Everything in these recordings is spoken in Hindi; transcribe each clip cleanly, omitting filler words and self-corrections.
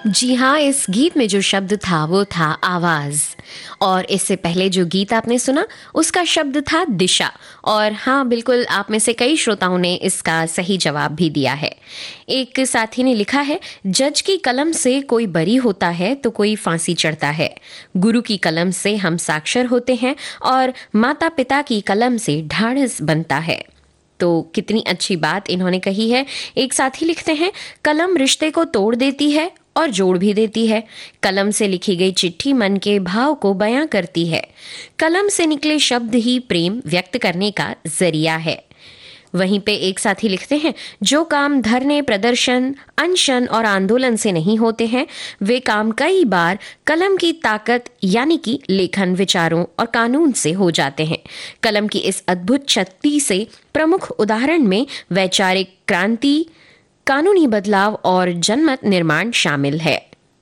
जी हाँ, इस गीत में जो शब्द था वो था आवाज़। और इससे पहले जो गीत आपने सुना उसका शब्द था दिशा। और हाँ, बिल्कुल आप में से कई श्रोताओं ने इसका सही जवाब भी दिया है। एक साथी ने लिखा है, जज की कलम से कोई बरी होता है तो कोई फांसी चढ़ता है, गुरु की कलम से हम साक्षर होते हैं और माता पिता की कलम से ढाढ़स बनता है। तो कितनी अच्छी बात इन्होंने कही है। एक साथी लिखते हैं, कलम रिश्ते को तोड़ देती है और जोड़ भी देती है। कलम से लिखी गई चिट्ठी मन के भाव को बयां करती है। कलम से निकले शब्द ही प्रेम व्यक्त करने का जरिया है। वहीं पे एक साथी लिखते हैं, जो काम धरने, प्रदर्शन, अनशन और आंदोलन से नहीं होते हैं वे काम कई बार कलम की ताकत यानी कि लेखन, विचारों और कानून से हो जाते हैं। कलम की इस अद्भुत शक्ति से प्रमुख उदाहरण में वैचारिक क्रांति, कानूनी बदलाव और जनमत निर्माण शामिल है।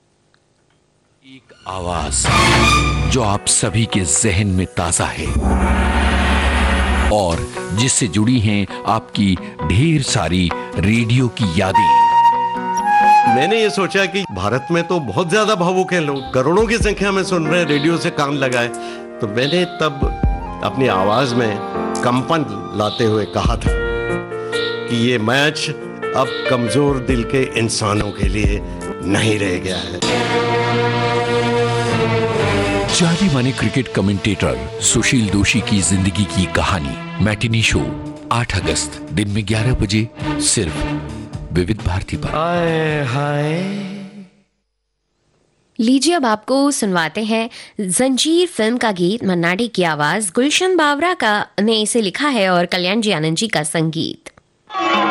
एक आवाज जो आप सभी के जहन में ताजा है और जिससे जुड़ी हैं आपकी ढेर सारी रेडियो की यादें। मैंने ये सोचा कि भारत में तो बहुत ज्यादा भावुक हैं लोग, करोड़ों की संख्या में सुन रहे हैं, रेडियो से कान लगाए। तो मैंने तब अपनी आवाज में कंपन लाते हुए कहा था कि ये मैच अब कमजोर दिल के इंसानों के लिए नहीं रह गया है। जाने माने क्रिकेट कमेंटेटर सुशील दोषी की जिंदगी की कहानी मैटिनी शो 8 अगस्त दिन में 11 बजे सिर्फ विविध भारती पर। लीजिए अब आपको सुनवाते हैं जंजीर फिल्म का गीत। मन्ना डे की आवाज, गुलशन बावरा का ने इसे लिखा है और कल्याण जी आनंद जी का संगीत।